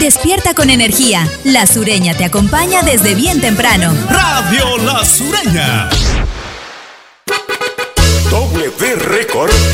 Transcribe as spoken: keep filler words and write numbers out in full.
Despierta con energía. La Sureña te acompaña desde bien temprano. Radio La Sureña. W Record